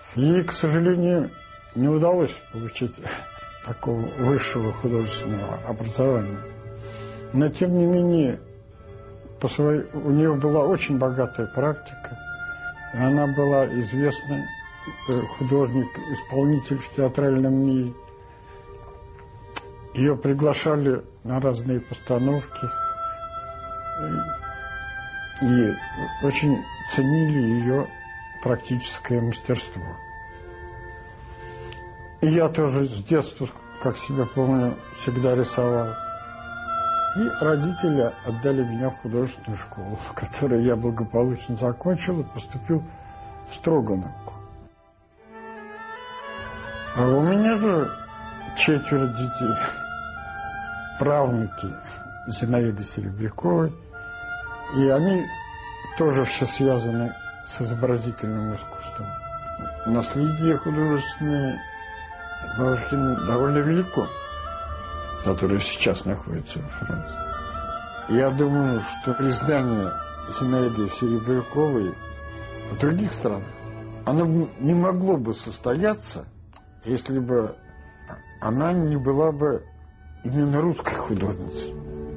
Ей, к сожалению, не удалось получить такого высшего художественного образования. Но, тем не менее, у нее была очень богатая практика. И она была известный художник, исполнитель в театральном мире. Ее приглашали на разные постановки. И очень ценили ее практическое мастерство. И я тоже с детства, как себя помню, всегда рисовал. И родители отдали меня в художественную школу, которую я благополучно закончил и поступил в Строгановку. А у меня же 4 детей, правнуки Зинаиды Серебряковой, и они тоже все связаны с изобразительным искусством. Наследие художественное Бабушкина довольно велико, которое сейчас находится во Франции. Я думаю, что признание Зинаиды Серебряковой в других странах, оно не могло бы состояться, если бы она не была бы именно русской художницей.